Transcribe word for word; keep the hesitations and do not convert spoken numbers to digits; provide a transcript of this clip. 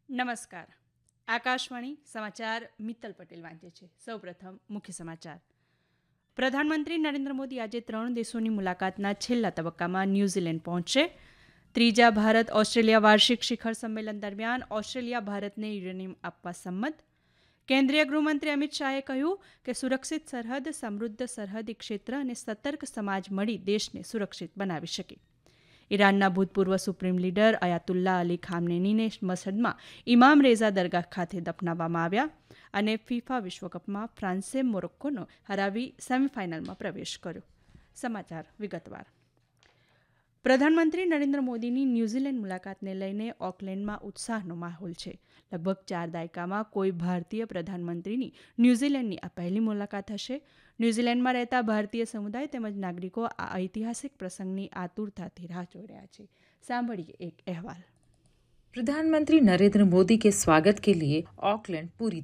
નમસ્કાર. આકાશવાણી સમાચાર મિત્તલ પટેલ વાંચે છે. સૌપ્રથમ મુખ્ય સમાચાર. પ્રધાનમંત્રી નરેન્દ્ર મોદી આજે ત્રણ દેશોની મુલાકાતના છેલ્લા તબક્કામાં ન્યૂઝીલેન્ડ પહોંચશે. ત્રીજા ભારત ઓસ્ટ્રેલિયા વાર્ષિક શિખર સંમેલન દરમિયાન ઓસ્ટ્રેલિયા ભારતને યુરેનિયમ આપવા સંમત. કેન્દ્રીય ગૃહમંત્રી અમિત શાહે કહ્યું કે સુરક્ષિત સરહદ, સમૃદ્ધ સરહદી ક્ષેત્ર અને સતર્ક સમાજ મળી દેશને સુરક્ષિત બનાવી શકે. ઈરાનના ભૂતપૂર્વ સુપ્રીમ લીડર અયાતુલ્લા અલી ખામનેનીને મસહદમાં ઇમામ રેઝા દરગાહ ખાતે દફનાવવામાં આવ્યા. અને ફિફા વિશ્વકપમાં ફ્રાન્સે મોરોક્કોને હરાવી સેમીફાઇનલમાં પ્રવેશ કર્યો. સમાચાર વિગતવાર. પ્રધાનમંત્રી નરેન્દ્ર મોદીની ન્યૂઝીલેન્ડ મુલાકાતને લઈને ઓકલેન્ડમાં ઉત્સાહનો માહોલ છે. લગભગ ચાર દાયકામાં કોઈ ભારતીય પ્રધાનમંત્રીની ન્યૂઝીલેન્ડની આ પહેલી મુલાકાત હશે. ન્યૂઝીલેન્ડમાં રહેતા ભારતીય સમુદાય તેમજ નાગરિકો આ ઐતિહાસિક પ્રસંગની આતુરતાથી રાહ જોઈ રહ્યા છે. સાંભળીએ એક અહેવાલ. प्रधानमंत्री नरेंद्र मोदी के स्वागत के लिए ऑकलैंड पूरी